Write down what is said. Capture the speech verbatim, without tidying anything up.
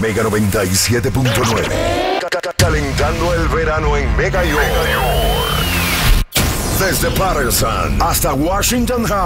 Mega noventa y siete punto nueve. Calentando el verano en Mega York. Desde Patterson hasta Washington High.